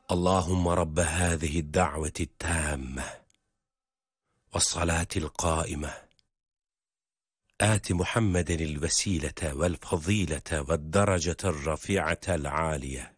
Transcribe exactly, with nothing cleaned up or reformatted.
اللهم رب هذه الدعوة التامة والصلاة القائمة آت محمدا الوسيلة والفضيلة والدرجة الرفيعة العالية